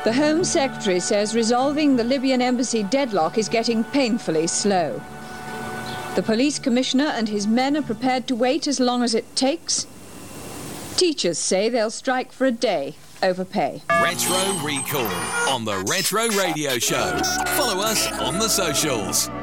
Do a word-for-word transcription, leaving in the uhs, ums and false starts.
The Home Secretary says resolving the Libyan embassy deadlock is getting painfully slow. The police commissioner and his men are prepared to wait as long as it takes. Teachers say they'll strike for a day over pay. Retro Recall on the Retro Radio Show. Follow us on the socials.